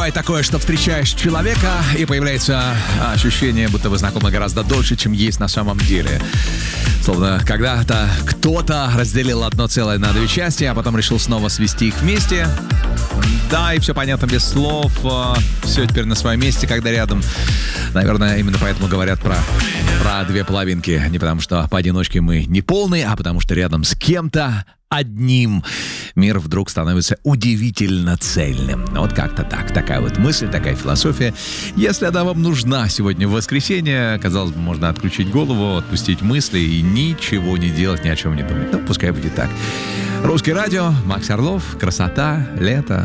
бывает такое, что встречаешь человека, и появляется ощущение, будто вы знакомы гораздо дольше, чем есть на самом деле. Словно когда-то кто-то разделил одно целое на две части, а потом решил снова свести их вместе. Да, и все понятно без слов. Все теперь на своем месте, когда рядом. Наверное, именно поэтому говорят про две половинки. Не потому что поодиночке мы не полные, а потому что рядом с кем-то одним мир вдруг становится удивительно цельным. Вот как-то так. Такая вот мысль, такая философия. Если она вам нужна сегодня в воскресенье, казалось бы, можно отключить голову, отпустить мысли и ничего не делать, ни о чем не думать. Ну, пускай будет так. Русское радио, Макс Орлов, красота, лето.